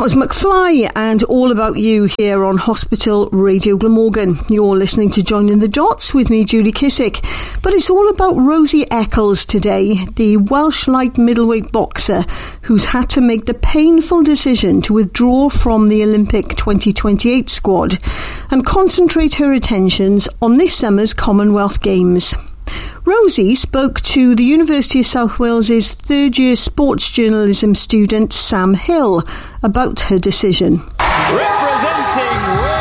was McFly and All About You here on Hospital Radio Glamorgan. You're listening to Joining the Dots with me, Julie Kissick. But it's all about Rosie Eccles today, the Welsh light middleweight boxer who's had to make the painful decision to withdraw from the Olympic 2028 squad and concentrate her attentions on this summer's Commonwealth Games. Rosie spoke to the University of South Wales's third-year sports journalism student Sam Hill about her decision. Representing